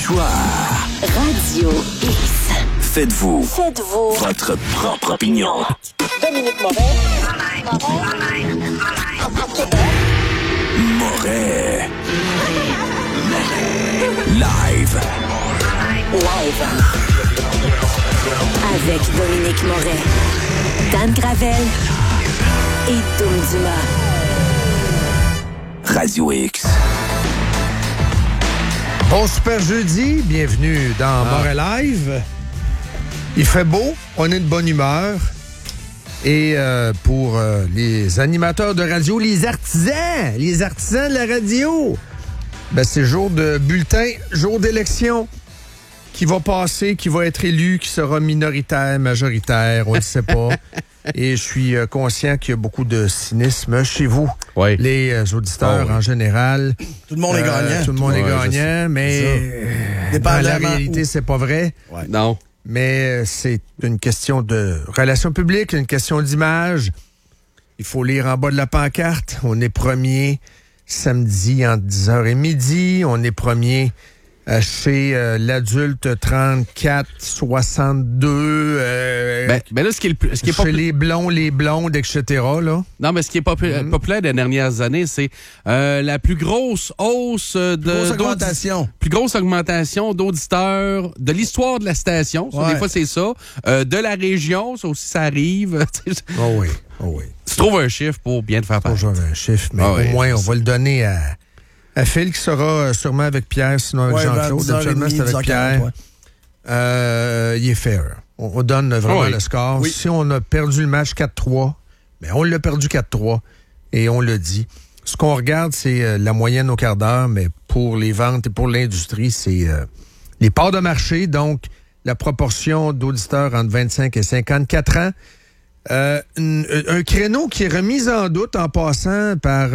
choix. Radio X. Faites-vous votre propre opinion. Dominique Moret. Live. Avec Dominique Moret, Dan Gravel et Dom Dumas. Radio X. Bon super jeudi, bienvenue dans Moret Live. Il fait beau, on est de bonne humeur. Et pour les animateurs de radio, les artisans de la radio, ben c'est jour de bulletin, jour d'élection qui va passer, qui va être élu, qui sera minoritaire, majoritaire, on ne sait pas. Et je suis conscient qu'il y a beaucoup de cynisme chez vous, les auditeurs en général. Tout le monde est gagnant. Tout le monde est gagnant, mais dans la réalité, c'est pas vrai. Ouais. Non. Mais c'est une question de relations publiques, une question d'image. Il faut lire en bas de la pancarte. On est premier samedi entre 10h et midi. On est premier chez l'adulte 34-62. Ben là, ce qui est chez les blonds, les blondes, etc. Là. Non, mais ce qui est populaire des dernières années, c'est la plus grosse hausse plus grosse augmentation d'auditeurs de l'histoire de la station. Ça, des fois, c'est ça. De la région, ça aussi, ça arrive. Oh oui. Tu trouves un chiffre pour bien te faire parler. Toujours un chiffre, mais au moins, on va le donner à Phil, qui sera sûrement avec Pierre, sinon avec Jean-Claude. Actuellement, c'est avec Pierre. Il est fair. On donne vraiment le score. Oui. Si on a perdu le match 4-3, ben on l'a perdu 4-3 et on le dit. Ce qu'on regarde, c'est la moyenne au quart d'heure, mais pour les ventes et pour l'industrie, c'est les parts de marché, donc la proportion d'auditeurs entre 25 et 54 ans. Un créneau qui est remis en doute en passant par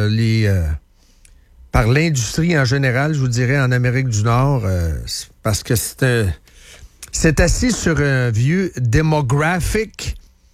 par l'industrie en général, je vous dirais, en Amérique du Nord, parce que c'est assis sur un vieux démographique.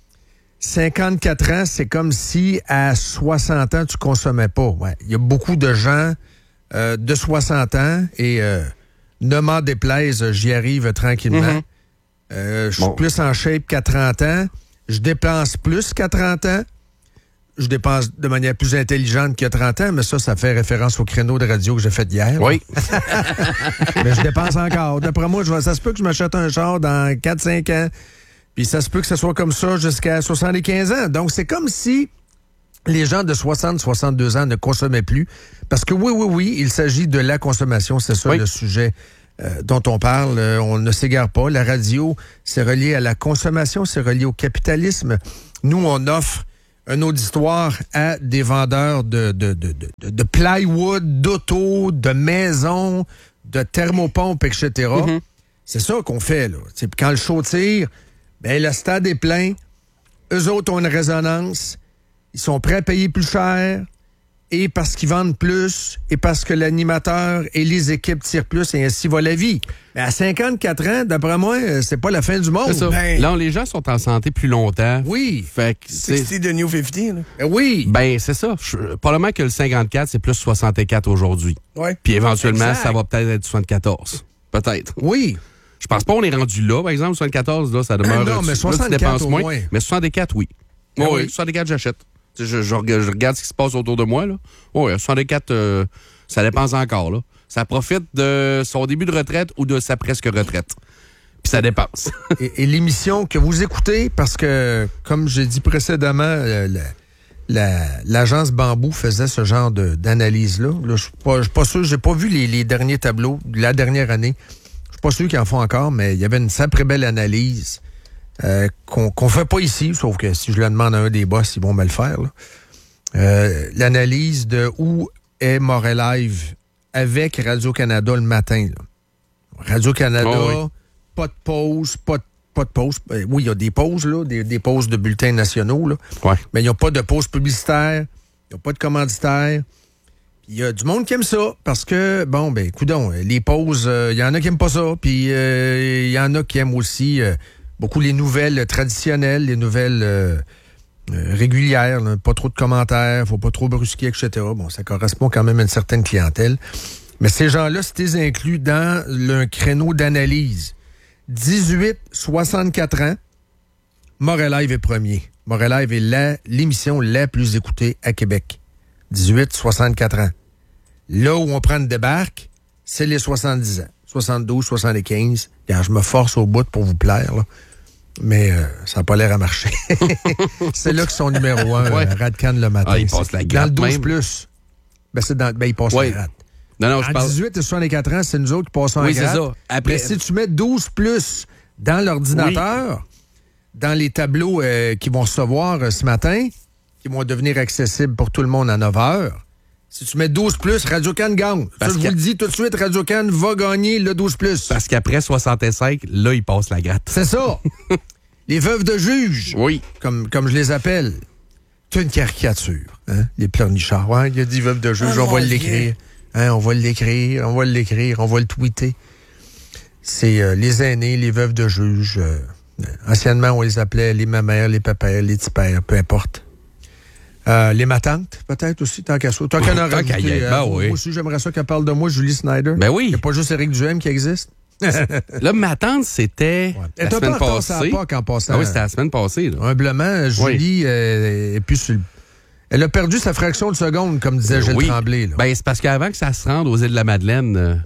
54 ans, c'est comme si à 60 ans, tu consommais pas. Ouais. Il y a beaucoup de gens de 60 ans et ne m'en déplaise, j'y arrive tranquillement. Je suis plus en shape qu'à 30 ans. Je dépense plus qu'à 30 ans. Je dépense de manière plus intelligente qu'il y a 30 ans, mais ça fait référence au créneau de radio que j'ai fait hier. Oui. Mais je dépense encore. D'après moi, ça se peut que je m'achète un char dans 4-5 ans, puis ça se peut que ce soit comme ça jusqu'à 75 ans. Donc, c'est comme si les gens de 60-62 ans ne consommaient plus. Parce que oui, il s'agit de la consommation. C'est ça le sujet dont on parle. On ne s'égare pas. La radio, c'est relié à la consommation, c'est relié au capitalisme. Nous, on offre un auditoire à des vendeurs de plywood, d'auto, de maisons, de thermopompes, etc. C'est ça qu'on fait, là. T'sais, quand le show tire, ben le stade est plein. Eux autres ont une résonance. Ils sont prêts à payer plus cher. Et parce qu'ils vendent plus, et parce que l'animateur et les équipes tirent plus, et ainsi va la vie. Mais à 54 ans, d'après moi, c'est pas la fin du monde. C'est ça. Là, les gens sont en santé plus longtemps. Oui. Fait que c'est de New 50, là. Oui. Ben, c'est ça. Probablement que le 54, c'est plus 64 aujourd'hui. Ouais. Puis éventuellement, ça va peut-être être 74. Peut-être. Oui. Je pense pas qu'on est rendu là, par exemple. 74, là, ça demeure... non, mais 64 là, tu dépenses au moins. moins. Mais 64, oui. Oui, 64, j'achète. Je regarde ce qui se passe autour de moi, là. Oui, 64, ça dépense encore, là. Ça profite de son début de retraite ou de sa presque retraite. Puis ça dépense. et l'émission que vous écoutez, parce que, comme j'ai dit précédemment, l'agence Bambou faisait ce genre d'analyse-là. Là, je suis pas sûr, j'ai pas vu les derniers tableaux de la dernière année. Je suis pas sûr qu'ils en font encore, mais il y avait une sacrée belle analyse qu'on fait pas ici, sauf que si je le demande à un des boss, ils vont me le faire. L'analyse de où est Moret Live avec Radio-Canada le matin. Là. Radio-Canada, pas de pause, pas de pause. Oui, il y a des pauses, là, des pauses de bulletins nationaux, là. Ouais. Mais il n'y a pas de pause publicitaire, il n'y a pas de commanditaire. Il y a du monde qui aime ça, parce que, bon, ben, coudonc, les pauses, il y en a qui aiment pas ça, puis il y en a qui aiment aussi beaucoup les nouvelles traditionnelles, les nouvelles régulières, là, pas trop de commentaires, faut pas trop brusquer, etc. Bon, ça correspond quand même à une certaine clientèle. Mais ces gens-là, si tu les inclus dans un créneau d'analyse, 18-64 ans, Morelive est premier. Morelive est l'émission la plus écoutée à Québec. 18-64 ans. Là où on prend une débarque, c'est les 70 ans. 72, 75. Quand je me force au bout pour vous plaire, là. Mais ça n'a pas l'air à marcher. C'est là qu'ils sont numéro 1, Radcan le matin. Ah, il passe la gratte. Dans le 12+. Il passe la gratte. Non, en 18 et 64 ans, c'est nous autres qui passons en gratte. Oui, c'est ça. Après... Mais si tu mets 12+ dans l'ordinateur, dans les tableaux qui vont se voir ce matin, qui vont devenir accessibles pour tout le monde à 9 h, si tu mets 12+, Radio-Can gagne. Ça, je vous le dis tout de suite, Radio-Can va gagner le 12+. Parce qu'après 65, là, il passe la gratte. C'est ça. Les veuves de juges. Oui. Comme je les appelle. C'est une caricature. Hein? Les pleurnichards. Ouais, il y a des veuves de juges, on va l'écrire. Hein, on va l'écrire, on va le tweeter. C'est les aînés, les veuves de juges. Anciennement, on les appelait les mamères, les papères, les petits-pères, peu importe. Les matantes, peut-être aussi, tant qu'à ça. Tant qu'elle en rajouté, oui. Moi aussi, j'aimerais ça qu'elle parle de moi, Julie Snyder. Ben oui. Il n'y a pas juste Éric Duhem qui existe. Là, ma tante, c'était la semaine passée. En passant. Ah oui, c'était la semaine passée. Là. Humblement, Julie est plus sur le... Elle a perdu sa fraction de seconde, comme disait Gilles Tremblay. Là. Ben, c'est parce qu'avant que ça se rende aux îles de la Madeleine...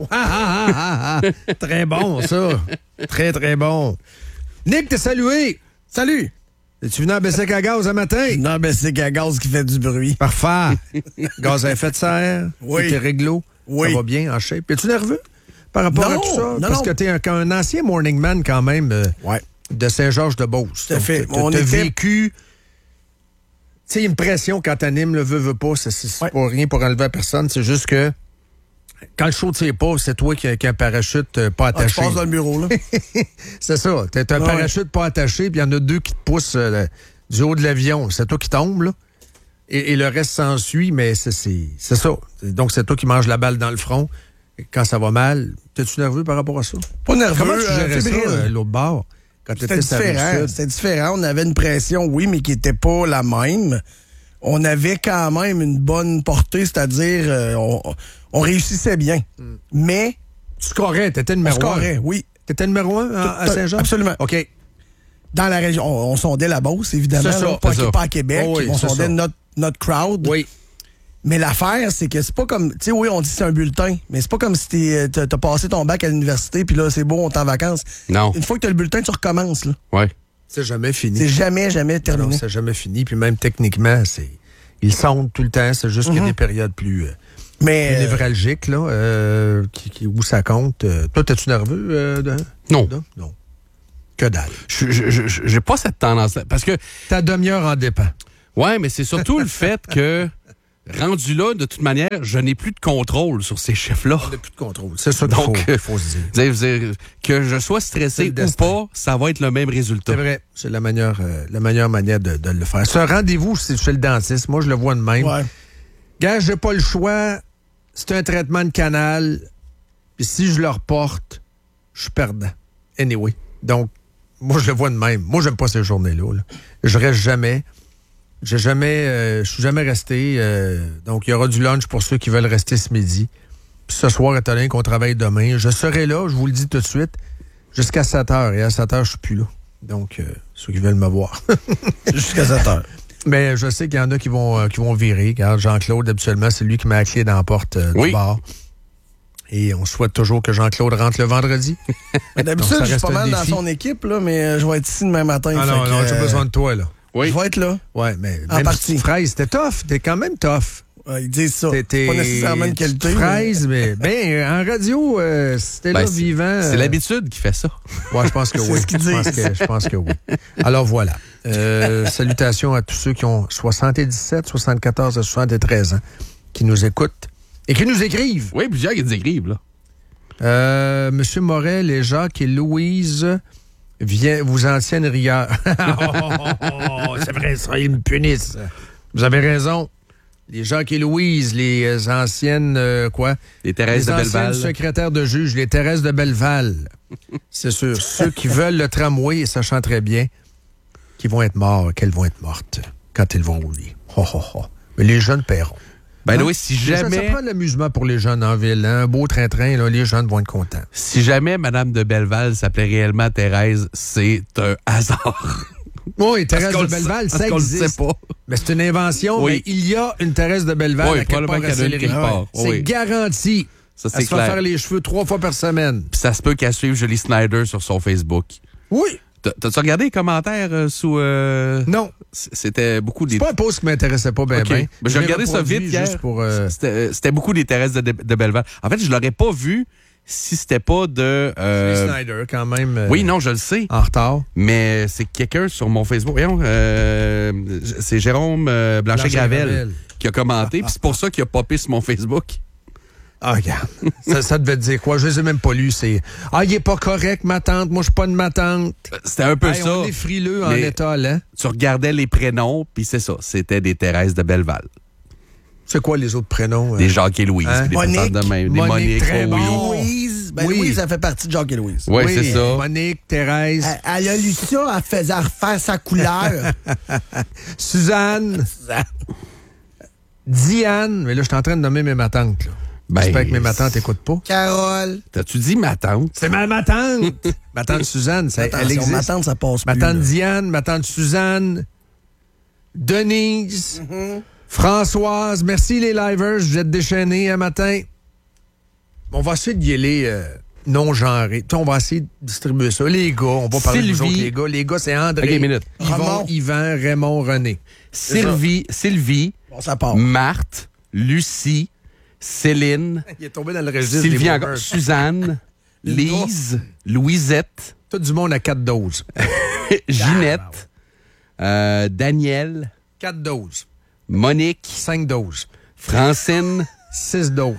Très bon, ça. Très, très bon. Nick, t'es salué. Salut. Es-tu venu en Bessic à gaz un matin? Non, Bessic à gaz qui fait du bruit. Parfait. Gaz à effet de serre. Oui. T'es réglo. Oui. Ça va bien, en shape. Es-tu nerveux par rapport à tout ça? Non, parce que t'es un ancien morning man quand même de Saint-Georges-de-Beauce. Tout à fait. T'as vécu... Tu sais, une pression quand t'animes le veut pas. C'est pas rien pour enlever à personne. C'est juste que quand le show tire pas, c'est toi qui as un parachute pas attaché. Tu passes dans le bureau, là. C'est ça. T'as un parachute pas attaché, puis il y en a deux qui te poussent du haut de l'avion. C'est toi qui tombes, là. Et le reste s'ensuit, mais c'est ça. Donc, c'est toi qui manges la balle dans le front. Quand ça va mal, t'es-tu nerveux par rapport à ça? Pas nerveux. Comment tu gérais ça, l'autre bord? C'était différent. On avait une pression, oui, mais qui n'était pas la même. On avait quand même une bonne portée, c'est-à-dire on réussissait bien. Mais... Tu scorais, t'étais numéro 1. On scorait, oui. T'étais numéro 1 à Saint-Jean? Absolument. OK. Dans la région, on sondait la Beauce, évidemment. C'est ça, pas à Québec. Oh oui, on sondait notre crowd. Oui. Mais l'affaire, c'est que c'est pas comme... Tu sais, oui, on dit que c'est un bulletin, mais c'est pas comme si t'as passé ton bac à l'université, puis là, c'est beau, on est en vacances. Non. Une fois que t'as le bulletin, tu recommences, là. Oui. C'est jamais fini. C'est jamais terminé. Non, c'est jamais fini. Puis même techniquement, ils sondent tout le temps. C'est juste qu'il y a des périodes plus névralgiques, là, où ça compte. Toi, t'es-tu nerveux? Non. Non. Que dalle. J'ai pas cette tendance-là. Parce que... Ta demi-heure en dépend. Ouais, mais c'est surtout le fait que... Rendu là, de toute manière, je n'ai plus de contrôle sur ces chiffres-là. On n'a plus de contrôle. C'est ça qu'il faut se dire. Que je sois stressé ou pas, ça va être le même résultat. C'est vrai. C'est la meilleure manière de le faire. C'est un rendez-vous chez le dentiste. Moi, je le vois de même. Ouais. Gars, j'ai pas le choix. C'est un traitement de canal. Puis si je le reporte, je suis perdant. Anyway. Donc, moi, je le vois de même. Moi, j'aime pas ces journées-là. Là. Je reste jamais. Je suis jamais resté. Donc, il y aura du lunch pour ceux qui veulent rester ce midi. Puis ce soir, étant donné qu'on travaille demain, je serai là, je vous le dis tout de suite, jusqu'à 7 h. Et à 7 h, je suis plus là. Donc, ceux qui veulent me voir. Jusqu'à 7 h. Mais je sais qu'il y en a qui vont virer. Car Jean-Claude, habituellement, c'est lui qui met la clé dans la porte du bar. Et on souhaite toujours que Jean-Claude rentre le vendredi. D'habitude, je suis pas mal dans son équipe, là, mais je vais être ici demain matin. Ah non, j'ai besoin de toi, là. Oui. Je vais être là. Ouais, mais même si tu fraises, t'es tough. T'es quand même tough. Ouais, ils disent ça. C'est pas nécessairement une qualité. Fraises, mais en radio, c'était là vivant. C'est l'habitude qui fait ça. Ouais, je pense que oui. C'est ce qu'ils disent. Je pense que oui. Alors voilà. Salutations à tous ceux qui ont 77, 74 et 73 ans, qui nous écoutent et qui nous écrivent. Oui, plusieurs qui nous écrivent, là. Monsieur Morel et Jacques et Louise... vous en tiennent rigueur. C'est vrai, ça, ils me punissent. Vous avez raison. Les Jacques et Louise, les anciennes, Les Thérèse de Belleval. Les anciennes secrétaires de juge, les Thérèse de Belleval. C'est sûr. Ceux qui veulent le tramway, sachant très bien qu'ils vont être morts, qu'elles vont être mortes quand ils vont au lit. Mais les jeunes paieront. Ben oui, si jamais... Ça prend de l'amusement pour les jeunes en ville. Hein? Un beau train-train, là, les jeunes vont être contents. Si jamais Mme de Belleval s'appelait réellement Thérèse, c'est un hasard. Oui, Thérèse de Belleval, ça existe. Le sait pas. Mais c'est une invention. Oui. Mais il y a une Thérèse de Belleval Oui, à quelque part à Sillery. C'est garanti. Ça, c'est elle se fait clair. faire les cheveux 3 fois par semaine. Puis ça se peut qu'elle suive Julie Snyder sur son Facebook. Oui. T'as-tu regardé les commentaires sous... Non. C'était beaucoup des... C'est pas un post qui m'intéressait pas bien. Okay. Ben, j'ai regardé ça vite hier. Pour, C'était beaucoup des Thérèse de Belleval. En fait, je l'aurais pas vu si c'était pas de... Julie Snyder, quand même. Oui, non, je le sais. En retard. Mais c'est quelqu'un sur mon Facebook. Voyons, c'est Jérôme Blanchet-Gravel qui a commenté. Puis c'est pour ça qu'il a popé sur mon Facebook. Ah, regarde. ça devait te dire quoi? Je les ai même pas lus. C'est il est pas correct, ma tante. Moi, je suis pas de ma tante. C'était un peu ça. On est frileux en étal, hein? Tu regardais les prénoms, puis c'est ça. C'était des Thérèse de Belleval. C'est quoi les autres prénoms? Des Jacques et Louise. Hein? Des Monique. De même. Monique, Monique, très bon. Louise. Ben, Oui. Louise, ça fait partie de Jacques et Louise. Oui, c'est ça. Monique, Thérèse. Elle a lu ça, elle faisait refaire sa couleur. Suzanne. Diane. Mais là, je suis en train de nommer mes matantes, là. Ben, J'espère que mes matantes n'écoutent pas. Carole. T'as-tu dit ma tante? C'est ma tante. Ma tante Suzanne, elle existe. Ma tante, ça passe Ma plus. tante là. Diane, ma tante Suzanne, Denise, Françoise. Merci les livers, vous êtes déchaînés un matin. On va essayer d'y aller non-genrés. On va essayer de distribuer ça. Les gars, on va parler de nous autres, les gars. Les gars, c'est André, OK, minute. Yvan, Raymond, René. Sylvie, Bon, ça part. Marthe, Lucie, Céline, Il est tombé dans le registre Sylvie des encore, boomers. Suzanne, Lise, Louisette, Tout du monde à 4 doses. Ginette, Daniel, 4 doses. Monique, 5 doses. Francine, 6 doses.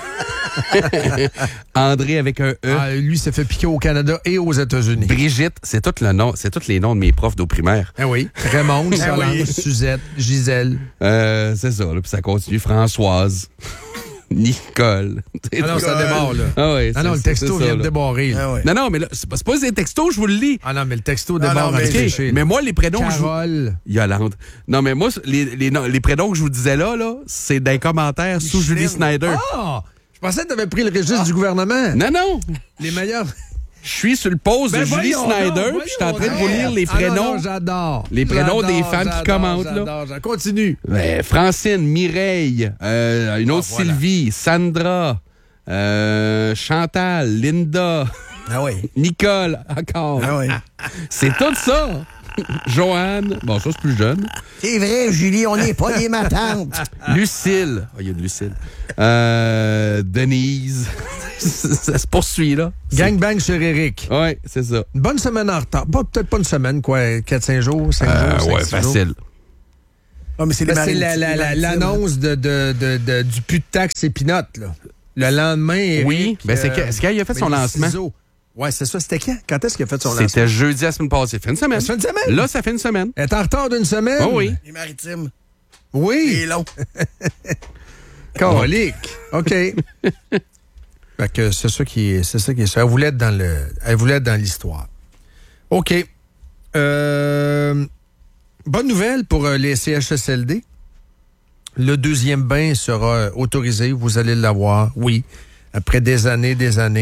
André avec un E, Ah, lui s'est fait piquer au Canada et aux États-Unis. Brigitte, c'est tout le nom, c'est tous les noms de mes profs d'eau primaire. Ah oui. Raymond, Solange, Suzette, Gisèle. C'est ça, là, puis ça continue. Françoise, Nicole. Ah non, ça démarre, là. Ah oui, Ah non, le texto vient de débarrer. Là. Ah ouais. Non, mais là, c'est pas des textos, je vous le lis. Ah non, mais le texto démarre non, mais- en cliché, Mais là. moi, les prénoms que je vous... Carole. Yolande. Non, mais moi, les prénoms que je vous disais là, c'est des commentaires sous Julie Snyder. Ah! Je pensais que tu avais pris le registre du gouvernement. Non. Les meilleurs. Je suis sur le post de Julie Snyder, puis je suis en train de vous lire les prénoms. Non, j'adore. Les prénoms des femmes qui commentent, là. J'adore. Continue. Francine, Mireille, une autre voilà. Sylvie, Sandra, Chantal, Linda, Ah oui. Nicole, encore. Ah oui. C'est tout ça. Joanne, bon, ça c'est plus jeune. C'est vrai, Julie, on n'est pas des matantes. Lucille, il y a de Lucille. Denise, ça se poursuit, là. Gangbang sur Eric. Oui, c'est ça. Une bonne semaine en retard. Peut-être pas une semaine, quoi. 4-5 jours, 5 jours. 5, Ouais, 6 facile. jours. Ah, mais c'est Ben, c'est maritimes. l'annonce du plus de taxes épinotes, là. Le lendemain, Eric, Oui, ben c'est quand il a fait son lancement. Ouais, c'est ça. C'était quand? Quand est-ce qu'il a fait son lancement? C'était jeudi la semaine passée. Ça fait une semaine. Ça fait une semaine? Là, ça fait une semaine. Elle est en retard d'une semaine? Oh oui. Les maritimes. Oui. C'est long. Colique. OK. Fait que c'est ça qui est ça. Elle voulait être dans l'histoire. OK. Bonne nouvelle pour les CHSLD. Le deuxième bain sera autorisé. Vous allez l'avoir. Oui. Après des années,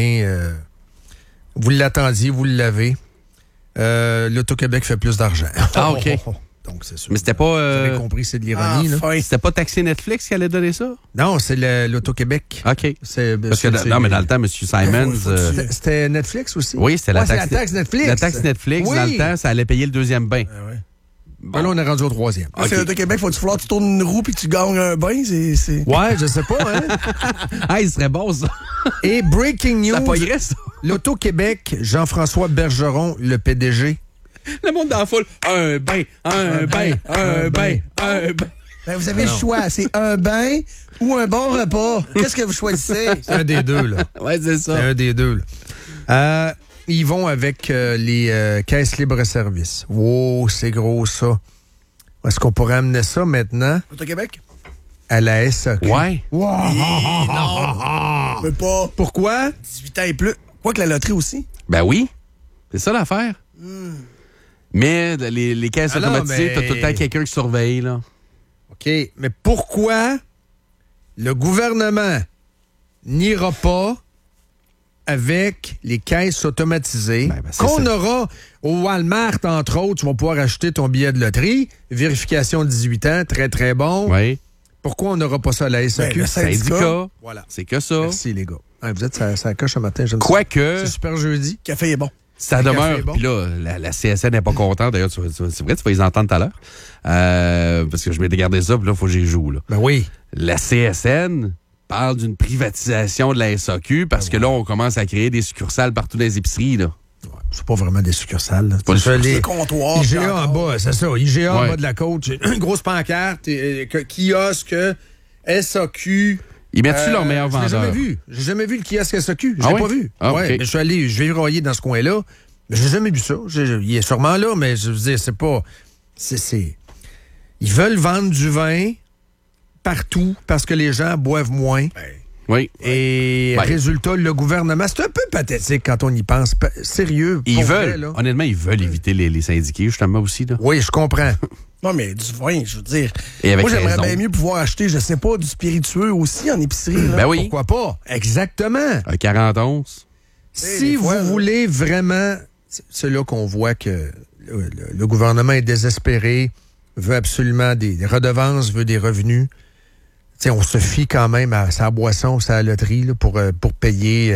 vous l'attendiez, vous l'avez. L'Auto-Québec fait plus d'argent. Ah, OK. Donc, c'est sûr. Mais c'était pas... Vous avez compris, c'est de l'ironie. là. Enfin. C'était pas Taxi Netflix qui allait donner ça? Non, c'est l'Auto-Québec. OK. C'est, Parce que, non, mais dans le temps, M. Simons... C'était Netflix aussi? oui, c'était la Ouais, c'est taxe... la taxe Netflix. La taxe Netflix, Oui. dans le temps, ça allait payer le deuxième bain. Ben là, on est rendu au troisième. Ah, c'est l'Auto-Québec, faut-tu falloir que tu tournes une roue puis que tu gagnes un bain? C'est... Ouais, je sais pas, hein? Ah, il serait bon, ça. Et breaking news, Ça poignerait, ça. l'Auto-Québec, Jean-François Bergeron, le PDG. Le monde dans la foule. Un bain. Ben, vous avez le choix, c'est un bain ou un bon repas. Qu'est-ce que vous choisissez? C'est un des deux, là. Ouais, c'est C'est ça. un des deux, là. Ils vont avec les caisses libre-service. Wow, c'est gros, ça. Est-ce qu'on pourrait amener ça maintenant Auto-Québec? à la SAQ? Ouais. Non, mais pas. Pourquoi? 18 ans et plus. Quoi que la loterie aussi. Ben oui. C'est ça l'affaire. Mais les caisses Ah non, automatisées, mais- t'as tout le temps quelqu'un qui surveille, là. OK, mais pourquoi le gouvernement n'ira pas avec les caisses automatisées qu'on aura au Walmart, entre autres. Tu vas pouvoir acheter ton billet de loterie. Vérification de 18 ans, très, très bon. Oui. Pourquoi on n'aura pas ça à la SAQ? Le syndicat. Voilà. C'est que ça. Merci, les gars. Vous êtes ça coche ce matin. Quoique. C'est super jeudi. Le café est bon. Ça demeure. Puis là, la CSN n'est pas contente. D'ailleurs, c'est vrai, tu vas les entendre tout à l'heure. Parce que je m'étais gardé ça, puis là, il faut que j'y joue. Là. Ben oui. La CSN parle d'une privatisation de la SAQ parce que là, on commence à créer des succursales partout dans les épiceries. Là. Ouais, c'est pas vraiment des succursales. Là. C'est pas des comptoirs. IGA en bas, c'est ça. IGA en bas de la côte. Une grosse pancarte, kiosque, SAQ. Ils mettent-tu leur meilleur vendeur? Je l'ai jamais vu. J'ai jamais vu le kiosque SAQ. Je l'ai pas vu. Ah, ouais, okay. mais je vais royer dans ce coin-là. Mais j'ai jamais vu ça. Il est sûrement là, mais je veux dire, c'est pas... Ils veulent vendre du vin partout parce que les gens boivent moins. Oui. Et résultat, le gouvernement, c'est un peu pathétique quand on y pense. Sérieux. Ils veulent, honnêtement, ils veulent éviter les syndiqués, justement, aussi. Là. Oui, je comprends. Non, mais du vin, je veux dire. Moi, j'aimerais bien mieux pouvoir acheter, je sais pas, du spiritueux aussi en épicerie. Là. Ben oui. Pourquoi pas? Exactement. Un 40-11. Si vous voulez vraiment... C'est là qu'on voit que le gouvernement est désespéré, veut absolument des redevances, veut des revenus. T'sais, on se fie quand même à sa boisson, sa loterie là, pour payer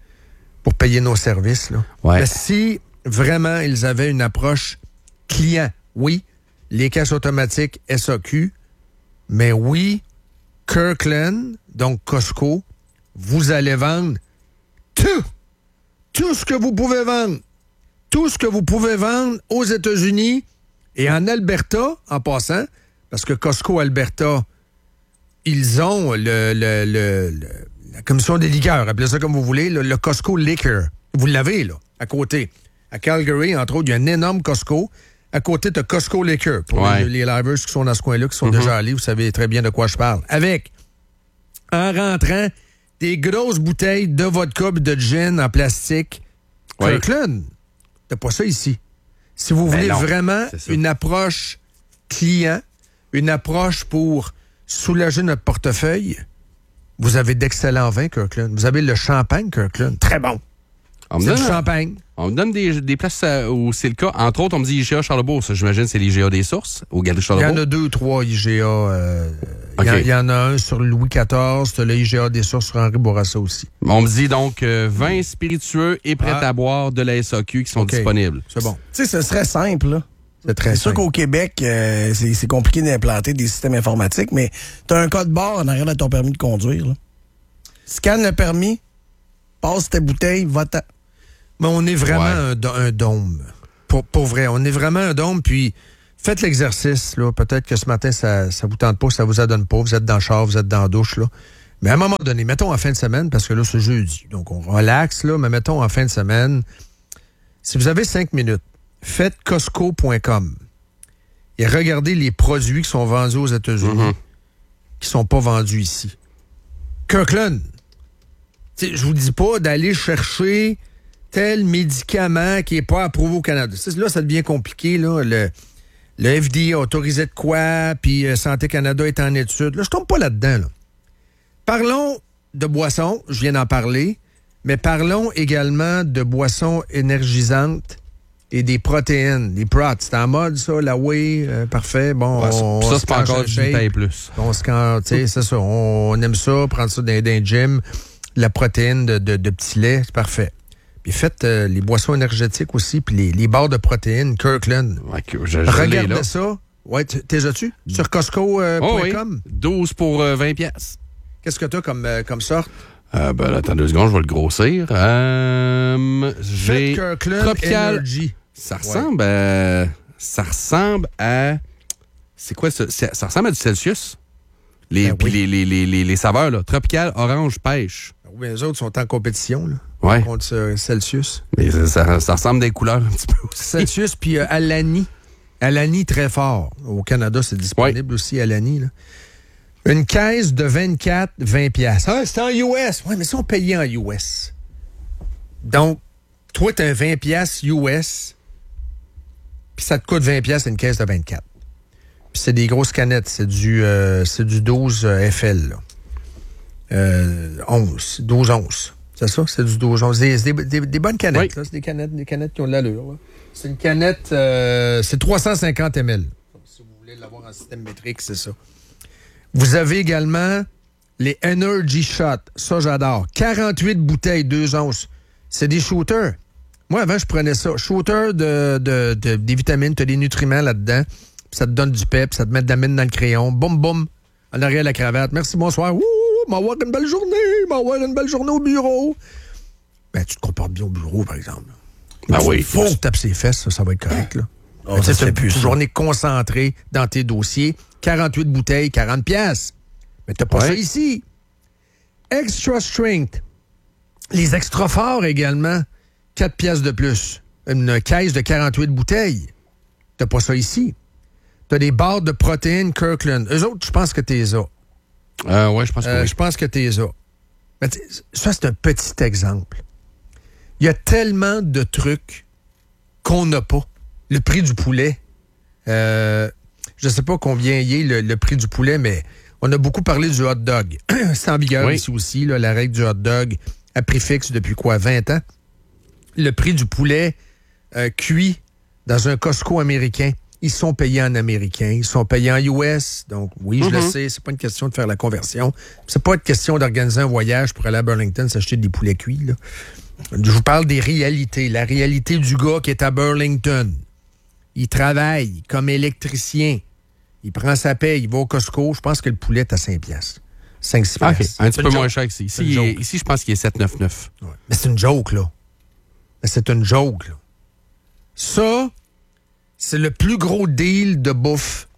nos services. Là. Ouais. Mais si vraiment ils avaient une approche client, oui, les caisses automatiques SAQ, mais oui, Kirkland, donc Costco, vous allez vendre tout ce que vous pouvez vendre. Tout ce que vous pouvez vendre aux États-Unis et en Alberta, en passant, parce que Costco Alberta, ils ont la commission des liqueurs, appelez ça comme vous voulez, le Costco Liquor. Vous l'avez, là, à côté. À Calgary, entre autres, il y a un énorme Costco. À côté de Costco Liquor. Pour les livers qui sont dans ce coin-là, qui sont déjà allés, vous savez très bien de quoi je parle. Avec, en rentrant, des grosses bouteilles de vodka et de gin en plastique. Kirkland, t'as pas ça ici. Si vous voulez vraiment une approche client, une approche pour soulager notre portefeuille, vous avez d'excellents vins, Kirkland. Vous avez le champagne, Kirkland. Très bon. C'est du champagne. On me donne des places où c'est le cas. Entre autres, on me dit IGA Charlebourg. Ça, j'imagine, c'est l'IGA des Sources, au Galerie Charlebourg. Il y en a 2 ou 3 IGA. Il y en a un sur Louis XIV. C'est le IGA des Sources sur Henri Bourassa aussi. On me dit donc vins spiritueux et prêts à boire de la SAQ qui sont disponibles. C'est bon. Tu sais, ce serait simple, là. C'est sûr qu'au Québec, c'est compliqué d'implanter des systèmes informatiques, mais tu as un code barre en arrière de ton permis de conduire. Là. Scanne le permis, passe ta bouteille, va-t'en. Mais on est vraiment un dôme. Pour vrai, on est vraiment un dôme, puis faites l'exercice. Là. Peut-être que ce matin, ça vous tente pas, ça vous adonne pas. Vous êtes dans le char, vous êtes dans la douche. Là. Mais à un moment donné, mettons en fin de semaine, parce que là, c'est jeudi, donc on relaxe, là, mais mettons en fin de semaine, si vous avez 5 minutes, faites Costco.com et regardez les produits qui sont vendus aux États-Unis qui sont pas vendus ici. Kirkland, je vous dis pas d'aller chercher tel médicament qui est pas approuvé au Canada. Là, ça devient compliqué. Là. Le FDA a autorisé de quoi, puis Santé Canada est en étude. Là, je tombe pas là-dedans. Là. Parlons de boissons, je viens d'en parler, mais parlons également de boissons énergisantes et des protéines, les prots. C'est en mode, ça, la whey, parfait. Bon, ça, c'est pas encore du paye plus. C'est ça. On aime ça, prendre ça dans un gym, la protéine de petit lait, c'est parfait. Puis faites les boissons énergétiques aussi, puis les barres de protéines, Kirkland. Regardez ça. Ouais, t'es as-tu? Sur Costco.com? 12 pour 20 piastres. Qu'est-ce que t'as comme sorte? Attends 2 secondes, je vais le grossir. J'ai Tropical Energy. Ça ressemble à... C'est quoi ça? Ça ressemble à du Celsius. Les saveurs, là. Tropical, orange, pêche. Oui, les autres sont en compétition, là. Ouais. Contre Celsius. Mais ça ressemble des couleurs un petit peu aussi. Celsius, puis Alani. Alani, très fort. Au Canada, c'est disponible aussi, Alani, là. Une caisse de 24, 20 piastres. Ah, c'est en US. Oui, mais si on payait en US. Donc, toi, t'as un 20 piastres US, puis ça te coûte 20 piastres une caisse de 24. Puis c'est des grosses canettes. C'est du 12 FL, là. 12 onces. C'est ça? C'est du 12 onces. Des bonnes canettes. Oui. Là. C'est des canettes qui ont de l'allure. Là. C'est une canette, c'est 350 ml. Si vous voulez l'avoir en système métrique, c'est ça. Vous avez également les Energy Shot. Ça, j'adore. 48 bouteilles, 2 onces. C'est des shooters. Moi, avant, je prenais ça. Shooter des vitamines, tu as des nutriments là-dedans. Ça te donne du pep, ça te met de la mine dans le crayon. Boum, boum. En arrière de la cravate. Merci, bonsoir. Ouh, m'avoir une belle journée au bureau. Ben, tu te comportes bien au bureau, par exemple. Ben oui. Il faut que tu tapes ses fesses, ça va être correct, là. Oh, c'est une journée concentrée dans tes dossiers. 48 bouteilles, 40 piastres. Mais t'as pas ça ici. Extra Strength. Les extra forts également. 4 piastres de plus. Une caisse de 48 bouteilles. T'as pas ça ici. T'as des barres de protéines Kirkland. Eux autres, je pense que t'es as. Oui, je pense que oui. Je pense que t'es as. Mais ça, c'est un petit exemple. Il y a tellement de trucs qu'on n'a pas. Le prix du poulet. Je ne sais pas combien il est le prix du poulet, mais on a beaucoup parlé du hot dog. C'est en vigueur ici aussi, là, la règle du hot dog à prix fixe depuis 20 ans. Le prix du poulet cuit dans un Costco américain, ils sont payés en américain, ils sont payés en US. Donc, oui, je le sais, c'est pas une question de faire la conversion. C'est pas une question d'organiser un voyage pour aller à Burlington s'acheter des poulets cuits, là. Je vous parle des réalités. La réalité du gars qui est à Burlington. Il travaille comme électricien. Il prend sa paye, il va au Costco. Je pense que le poulet est à 5 piastres. 5-6 piastres. Okay. Un petit peu moins cher qu'ici. Ici, je pense qu'il est 7,99. Ouais. Mais c'est une joke, là. Ça, c'est le plus gros deal de bouffe.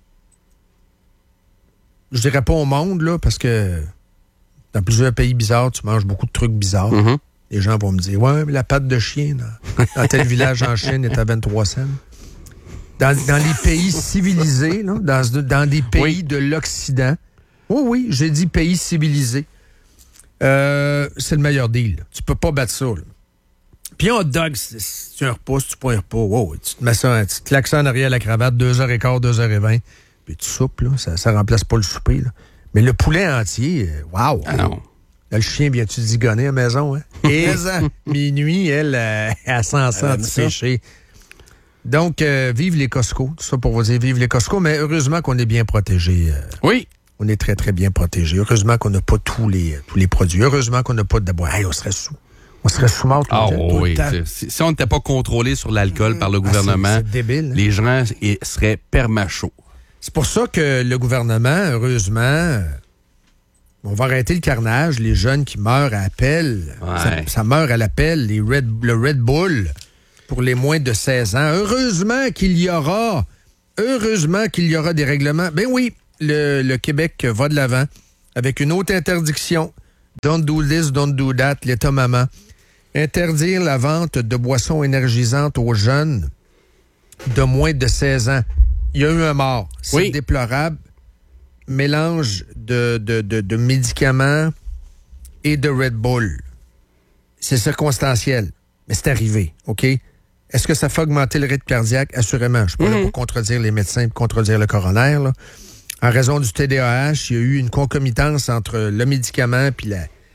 Je dirais pas au monde, là, parce que dans plusieurs pays bizarres, tu manges beaucoup de trucs bizarres. Mm-hmm. Les gens vont me dire, ouais, mais la patte de chien dans tel village en Chine est à 23 cents. Dans les pays civilisés, là, dans des pays de l'Occident, oui, j'ai dit pays civilisés, c'est le meilleur deal. Tu peux pas battre ça. Là. Puis un hot dog, si tu un repas, si tu pas un repas, wow, tu te mets ça, tu te claques ça en arrière de la cravate, 2h15, 2h20, puis tu soupes, là, ça remplace pas le souper. Là. Mais le poulet entier, wow! Ah non. Là, le chien vient-tu zigonner à la maison, hein? Et minuit, elle s'en sent sécher. Donc, vive les Costco. Tout ça pour vous dire, vive les Costco. Mais heureusement qu'on est bien protégés. Oui. On est très, très bien protégés. Heureusement qu'on n'a pas tous les produits. Heureusement qu'on n'a pas de d'abord. Hey, on serait sous-mort tout le temps. Si on n'était pas contrôlé sur l'alcool par le gouvernement, c'est débile, hein? Les gens seraient permachauds. C'est pour ça que le gouvernement, heureusement... On va arrêter le carnage. Les jeunes qui meurent à appel, ça meurt à l'appel. Le Red Bull pour les moins de 16 ans. Heureusement qu'il y aura des règlements. Ben oui, le Québec va de l'avant avec une autre interdiction. Don't do this, don't do that, l'État-maman. Interdire la vente de boissons énergisantes aux jeunes de moins de 16 ans. Il y a eu un mort. C'est déplorable. Mélange de médicaments et de Red Bull. C'est circonstanciel, mais c'est arrivé, OK? Est-ce que ça fait augmenter le rythme cardiaque? Assurément. Je ne suis pas là pour contredire les médecins et contredire le coroner. Là. En raison du TDAH, il y a eu une concomitance entre le médicament et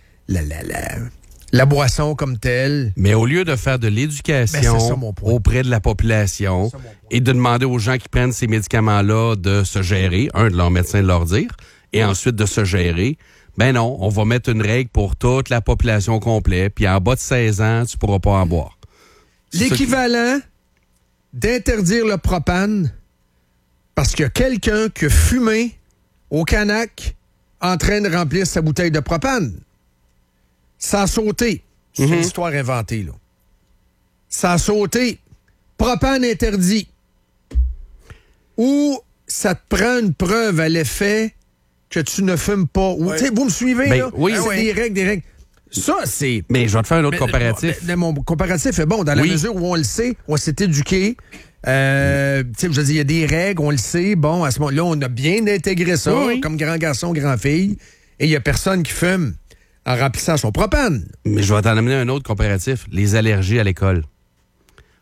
la boisson comme telle. Mais au lieu de faire de l'éducation auprès de la population et de demander aux gens qui prennent ces médicaments-là de se gérer, de leur médecin de leur dire, et ensuite de se gérer, ben non, on va mettre une règle pour toute la population complète, puis en bas de 16 ans, tu pourras pas en boire. L'équivalent d'interdire le propane parce qu'il y a quelqu'un qui a fumé au Canac en train de remplir sa bouteille de propane. Ça a sauté. C'est une histoire inventée, là. Ça a sauté. Propane interdit. Ou ça te prend une preuve à l'effet que tu ne fumes pas. Ou, vous me suivez, là? Oui, c'est des règles. Ça, c'est... Mais je vais te faire un autre comparatif. Mon comparatif est bon, dans la mesure où on le sait, on s'est éduqué. Je veux dire, il y a des règles, on le sait. Bon, à ce moment-là, on a bien intégré ça, comme grand garçon, grand fille. Et il n'y a personne qui fume en remplissant son propane. Mais je vais t'en amener un autre comparatif. Les allergies à l'école.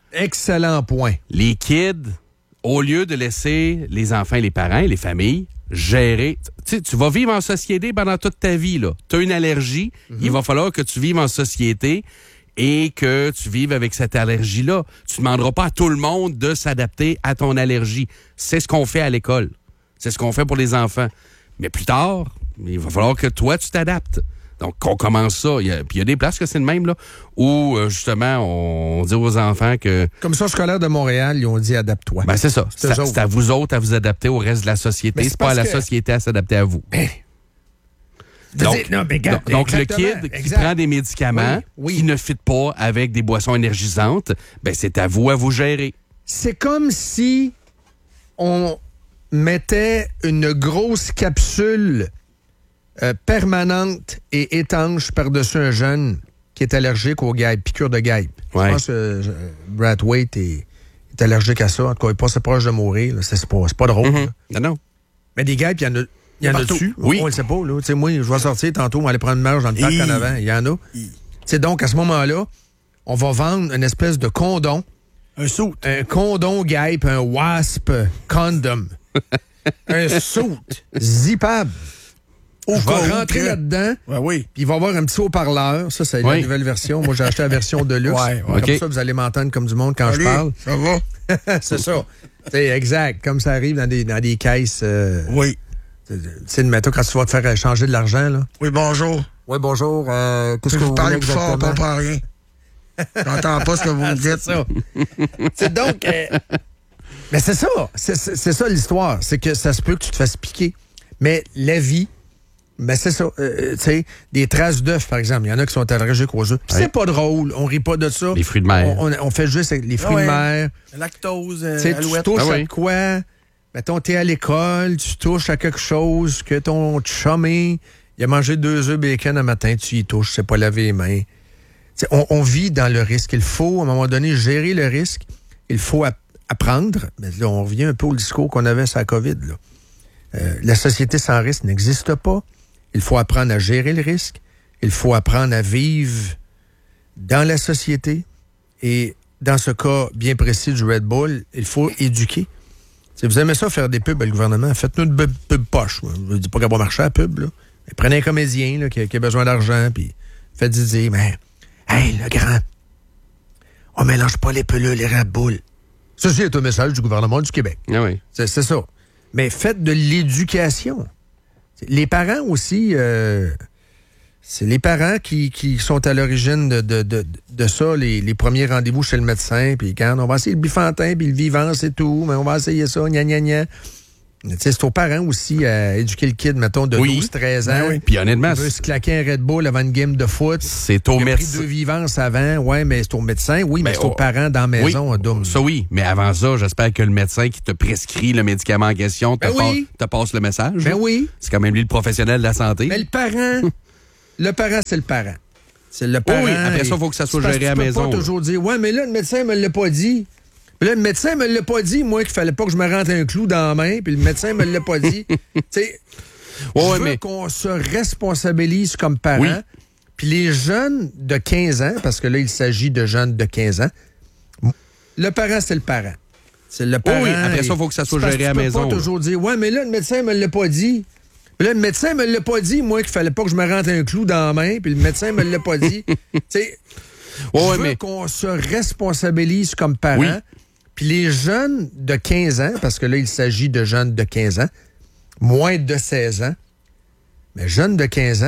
Excellent point. Les kids, au lieu de laisser les enfants et les parents et les familles gérer. Tu sais, tu vas vivre en société pendant toute ta vie, là. Tu as une allergie, il va falloir que tu vives en société et que tu vives avec cette allergie-là. Tu ne demanderas pas à tout le monde de s'adapter à ton allergie. C'est ce qu'on fait à l'école. C'est ce qu'on fait pour les enfants. Mais plus tard, il va falloir que toi, tu t'adaptes. Donc, on commence ça. Puis il y a des places que c'est le même, là, où, justement, on dit aux enfants que... Commission scolaire de Montréal, ils ont dit « adapte-toi ». Ben, c'est ça. C'est à vous autres à vous adapter au reste de la société. C'est pas à la société à s'adapter à vous. Donc, le kid qui prend des médicaments qui ne fit pas avec des boissons énergisantes, ben, c'est à vous gérer. C'est comme si on mettait une grosse capsule permanente et étanche par-dessus un jeune qui est allergique aux guêpes, piqûres de guêpes. Ouais. Je pense que Brad Waite est allergique à ça. En tout cas, il est pas proche de mourir. Là. C'est pas drôle. Non. Mais des guêpes, il y en a dessus. Oui. On le sait pas. Là. Moi, je vais sortir tantôt, on va aller prendre une marche dans le parc en avant. Il y en a. Donc, à ce moment-là, on va vendre une espèce de condom. Un suit. Un condom guêpe, un wasp condom. Un suit zippable. Je vais rentrer là-dedans, puis il va y avoir un petit haut-parleur. Ça, c'est la nouvelle version. Moi, j'ai acheté la version de luxe. Comme ça, vous allez m'entendre comme du monde quand je parle. Ça va? C'est ça. C'est exact. Comme ça arrive dans des caisses. Oui. Tu sais, mettons, quand tu vas te faire changer de l'argent, là. Oui, bonjour. Oui, bonjour. Qu'est-ce que vous parlez plus fort, on comprend rien. J'entends pas ce que vous me dites. C'est ça. C'est donc... mais c'est ça. C'est ça l'histoire. C'est que ça se peut que tu te fasses piquer. Mais la vie... Ben c'est ça. Tu sais, des traces d'œufs, par exemple. Il y en a qui sont allergiques aux œufs. C'est pas drôle. On rit pas de ça. Les fruits de mer. On fait juste avec les fruits de mer. Lactose, tu touches à quoi? Mettons, t'es à l'école, tu touches à quelque chose que ton chumé, il a mangé 2 œufs bacon un matin, tu y touches, c'est pas laver les mains. On vit dans le risque. Il faut, à un moment donné, gérer le risque. Il faut apprendre. Mais là, on revient un peu au discours qu'on avait sur la COVID. Là. La société sans risque n'existe pas. Il faut apprendre à gérer le risque. Il faut apprendre à vivre dans la société. Et dans ce cas bien précis du Red Bull, il faut éduquer. Si vous aimez ça, faire des pubs, le gouvernement, faites-nous une pub poche. Je ne dis pas qu'elle va marcher à la pub. Là. Mais prenez un comédien là, qui a besoin d'argent, puis faites-y dire, mais, hey, le grand, on mélange pas les pelules, les Red Bull. Ceci est un message du gouvernement du Québec. Ah oui. C'est ça. Mais faites de l'éducation. Les parents aussi, c'est les parents qui sont à l'origine de ça, les premiers rendez-vous chez le médecin, puis quand on va essayer le bifantin, puis le vivant, c'est tout, mais on va essayer ça, gna gna gna. Tu sais, c'est aux parents aussi à éduquer le kid, mettons, de 12-13 ans. Oui. Puis honnêtement, il veut se claquer un Red Bull avant une game de foot. C'est au médecin. Il a pris 2 vivances avant. Oui, mais c'est au médecin. Oui, mais c'est aux parents dans la maison. Ça, oui. Mais avant ça, j'espère que le médecin qui te prescrit le médicament en question te passe le message. Ben oui. C'est quand même lui le professionnel de la santé. Mais le parent, c'est le parent. C'est le parent. Oui, après ça, il faut que ça soit géré à la maison. Tu peux pas toujours dire, ouais, mais là, le médecin me l'a pas dit. Puis là, le médecin me l'a pas dit, moi, qu'il fallait pas que je me rentre un clou dans la main, puis le médecin me l'a pas dit. Tu sais, je veux qu'on se responsabilise comme parents. Puis les jeunes de 15 ans, parce que là, il s'agit de jeunes de 15 ans, le parent, c'est le parent. C'est le parent. Oui, après ça, il faut que ça soit géré à la maison. Tu peux pas toujours dire, ouais, mais là, le médecin me l'a pas dit. Puis là, le médecin me l'a pas dit, moi, qu'il fallait pas que je me rentre un clou dans la main, puis le médecin me l'a pas dit. Tu sais, je veux qu'on se responsabilise comme parents. Puis les jeunes de 15 ans, parce que là, il s'agit de jeunes de 15 ans, moins de 16 ans, mais jeunes de 15 ans,